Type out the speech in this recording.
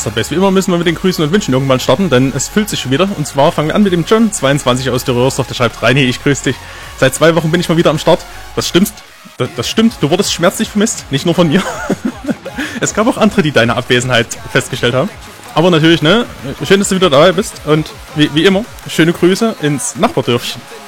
Subways. Wie immer müssen wir mit den Grüßen und Wünschen irgendwann starten, denn es füllt sich schon wieder. Und zwar fangen wir an mit dem John22 aus der Röhrsdorf, der schreibt rein, hey, ich grüße dich. Seit 2 Wochen bin ich mal wieder am Start. Das stimmt. Das stimmt, du wurdest schmerzlich vermisst, nicht nur von mir. Es gab auch andere, die deine Abwesenheit festgestellt haben. Aber natürlich, ne, schön, dass du wieder dabei bist. Und wie immer, schöne Grüße ins Nachbardörfchen.